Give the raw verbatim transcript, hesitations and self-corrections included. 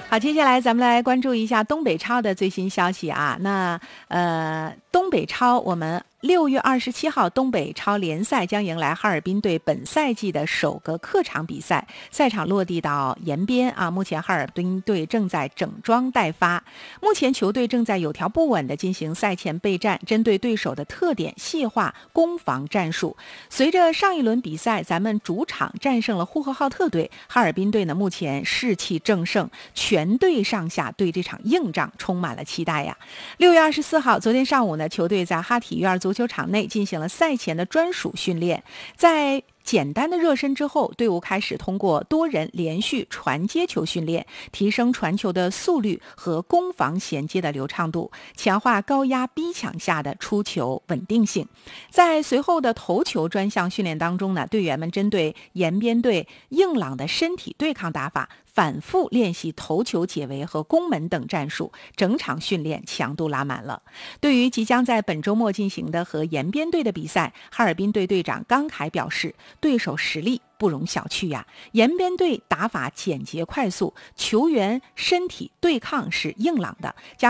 好，接下来咱们来关注一下东北超的最新消息啊。那呃，东北超我们六月二十七号，东北超联赛将迎来哈尔滨队本赛季的首个客场比赛，赛场落地到延边啊。目前哈尔滨队正在整装待发，目前球队正在有条不紊地进行赛前备战，针对对手的特点细化攻防战术。随着上一轮比赛咱们主场战胜了呼和浩特队，哈尔滨队呢目前士气正盛，全队上下对这场硬仗充满了期待呀。六月二十四号，昨天上午呢，球队在哈体院足球场内进行了赛前的专属训练，在简单的热身之后，队伍开始通过多人连续传接球训练，提升传球的速率和攻防衔接的流畅度，强化高压逼抢下的出球稳定性。在随后的头球专项训练当中呢，队员们针对延边队硬朗的身体对抗打法，反复练习头球解围和攻门等战术，整场训练强度拉满了。对于即将在本周末进行的和延边队的比赛，哈尔滨队队长刚凯表示，对手实力不容小觑呀。延边队打法简洁快速，球员身体对抗是硬朗的，加